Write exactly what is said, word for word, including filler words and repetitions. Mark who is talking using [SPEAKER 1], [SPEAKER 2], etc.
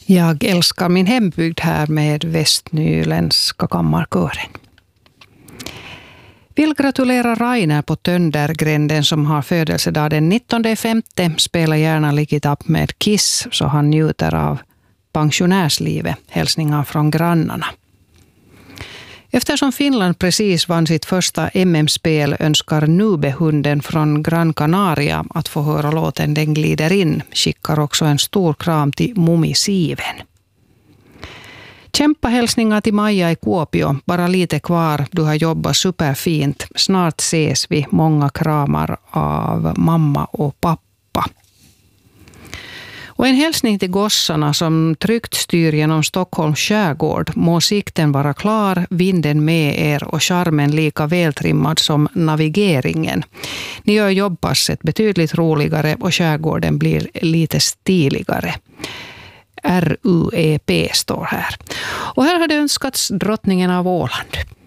[SPEAKER 1] Jag älskar min hembygd här med Västnyländska kammarkören. Vill gratulera Rainer på Töndergränden som har födelsedag den nittonde femte. Spela gärna Lick It Up med Kiss så han njuter av pensionärslivet. Hälsningar från grannarna. Eftersom Finland precis vann sitt första M M-spel önskar Nube-hunden från Gran Canaria att få höra låten Den glider in. Skickar också en stor kram till Mummi Siven. Kämpa hälsningar till Maja i Kuopio. Bara lite kvar. Du har jobbat superfint. Snart ses vi. Många kramar av mamma och pappa. Och en hälsning till gossarna som tryggt styr genom Stockholms skärgård. Må sikten vara klar, vinden med er och charmen lika vältrimmad som navigeringen. Ni gör jobbpasset betydligt roligare och skärgården blir lite stiligare. R U E P står här. Och här har det önskats drottningen av Åland.